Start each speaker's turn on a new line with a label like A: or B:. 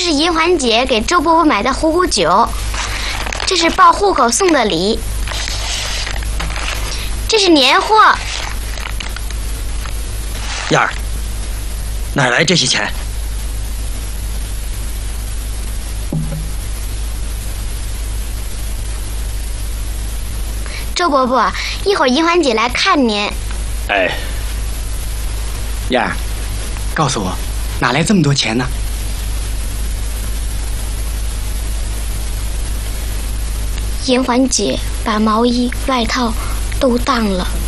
A: 这是银环姐给周伯伯买的虎骨酒，这是报户口送的礼，这是年货。
B: 燕儿，哪来这些钱？
A: 周伯伯，一会儿银环姐来看您。
C: 哎，
D: 燕儿，告诉我，哪来这么多钱呢？
A: 银环姐把毛衣、外套都当了。